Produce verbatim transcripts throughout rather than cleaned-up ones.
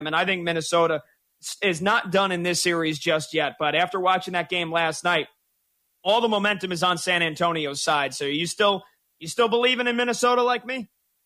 And I think Minnesota is not done in this series just yet. But after watching that game last night, all the momentum is on San Antonio's side. So you still you still believing in Minnesota like me?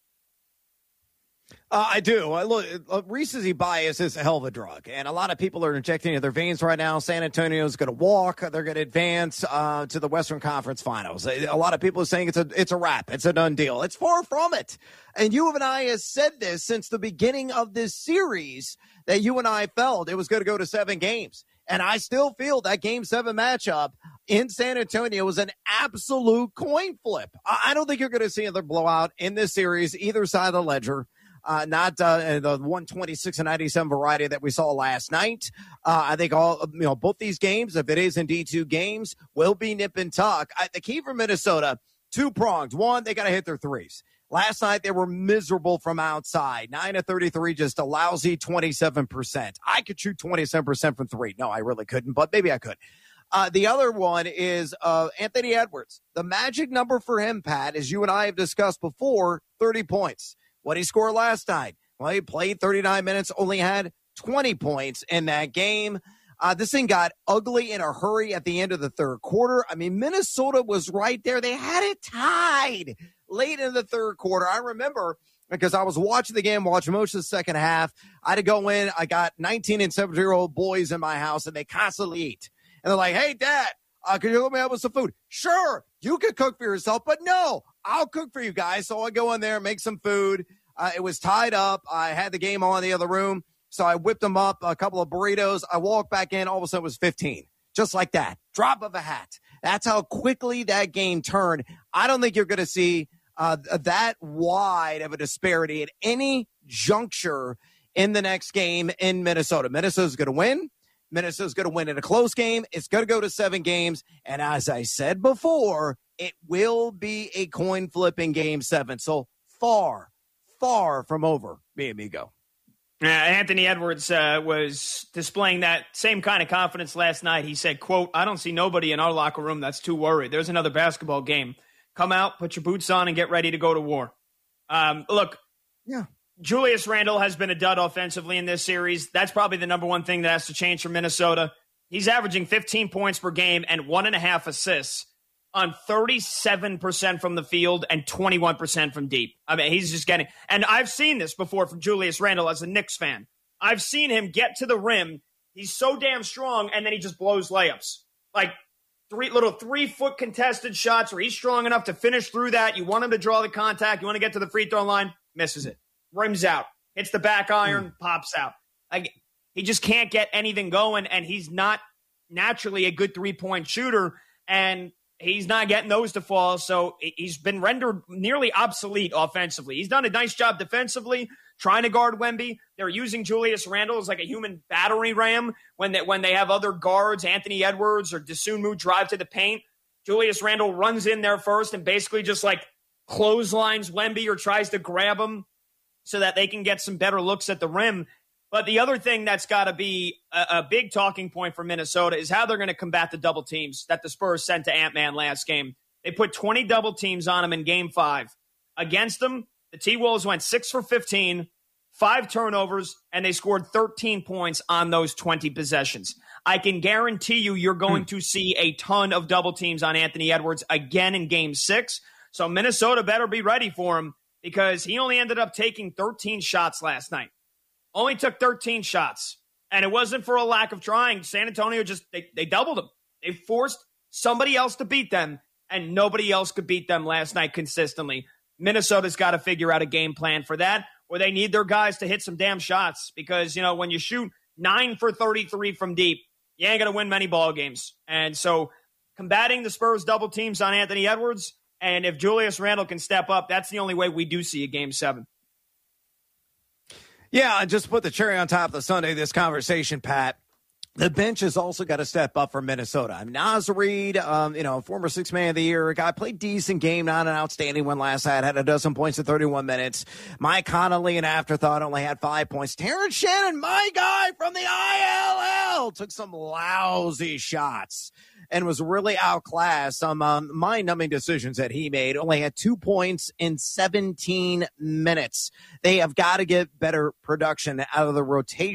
Uh, I do. I look, uh, recency bias is a hell of a drug, and a lot of people are injecting it in their veins right now. San Antonio's going to walk; they're going to advance uh, to the Western Conference Finals. A lot of people are saying it's a it's a wrap, it's a done deal. It's far from it. And you and I have said this since the beginning of this series that you and I felt it was going to go to seven games, and I still feel that Game Seven matchup in San Antonio was an absolute coin flip. I, I don't think you're going to see another blowout in this series, either side of the ledger. Uh, not uh, the one twenty-six and ninety-seven variety that we saw last night. Uh, I think all you know, both these games, if it is indeed two games, will be nip and tuck. I, the key for Minnesota, two prongs. One, they got to hit their threes. Last night, they were miserable from outside. nine of thirty-three, just a lousy twenty-seven percent. I could shoot twenty-seven percent from three. No, I really couldn't, but maybe I could. Uh, the other one is uh, Anthony Edwards. The magic number for him, Pat, as you and I have discussed before, thirty points. What he scored last night? Well, he played thirty-nine minutes, only had twenty points in that game. Uh, this thing got ugly in a hurry at the end of the third quarter. I mean, Minnesota was right there. They had it tied late in the third quarter. I remember because I was watching the game, watching most of the second half. I had to go in. I got nineteen and seventeen-year-old boys in my house, and they constantly eat. And they're like, hey, Dad, uh, can you hook me up with some food? Sure, you can cook for yourself, but no, I'll cook for you guys. So I go in there, make some food. Uh, it was tied up. I had the game on in the other room. So I whipped them up a couple of burritos. I walked back in. All of a sudden it was fifteen. Just like that. Drop of a hat. That's how quickly that game turned. I don't think you're going to see uh, that wide of a disparity at any juncture in the next game in Minnesota. Minnesota's going to win. Minnesota's going to win in a close game. It's going to go to seven games. And as I said before, it will be a coin flip in game seven. So far, far from over, mi amigo. Yeah, Anthony Edwards uh, was displaying that same kind of confidence last night. He said, quote, I don't see nobody in our locker room that's too worried. There's another basketball game. Come out, put your boots on, and get ready to go to war. Um, look, yeah. Julius Randle has been a dud offensively in this series. That's probably the number one thing that has to change for Minnesota. He's averaging fifteen points per game and one and a half assists on thirty-seven percent from the field and twenty-one percent from deep. I mean, he's just getting, and I've seen this before from Julius Randle as a Knicks fan. I've seen him get to the rim. He's so damn strong, and then he just blows layups. Like three little three-foot contested shots where he's strong enough to finish through that. You want him to draw the contact. You want to get to the free throw line. Misses it. Rims out. Hits the back iron. Mm. Pops out. Like, he just can't get anything going, and he's not naturally a good three-point shooter, and he's not getting those to fall, so he's been rendered nearly obsolete offensively. He's done a nice job defensively, trying to guard Wemby. They're using Julius Randle as like a human battery ram when they, when they have other guards, Anthony Edwards or Dosunmu, drive to the paint. Julius Randle runs in there first and basically just like clotheslines Wemby or tries to grab him so that they can get some better looks at the rim. But the other thing that's got to be a, a big talking point for Minnesota is how they're going to combat the double teams that the Spurs sent to Ant-Man last game. They put twenty double teams on him in game five. Against them, the T-Wolves went six for fifteen, five turnovers, and they scored thirteen points on those twenty possessions. I can guarantee you you're going hmm. to see a ton of double teams on Anthony Edwards again in game six. So Minnesota better be ready for him because he only ended up taking thirteen shots last night. Only took thirteen shots, and it wasn't for a lack of trying. San Antonio just, they, they doubled them. They forced somebody else to beat them, and nobody else could beat them last night consistently. Minnesota's got to figure out a game plan for that, or they need their guys to hit some damn shots because, you know, when you shoot nine for thirty-three from deep, you ain't going to win many ball games. And so combating the Spurs double teams on Anthony Edwards, and if Julius Randle can step up, that's the only way we do see a game seven. Yeah, and just put the cherry on top of the Sunday, this conversation, Pat. The bench has also got to step up for Minnesota. I mean, Naz Reid, um, you know, former sixth man of the year, guy played decent game, not an outstanding one last night, had a dozen points in thirty-one minutes. Mike Conley, an afterthought, only had five points. Terrence Shannon, my guy from the I L well, took some lousy shots and was really outclassed. Some um, mind-numbing decisions that he made. Only had two points in seventeen minutes. They have got to get better production out of the rotation.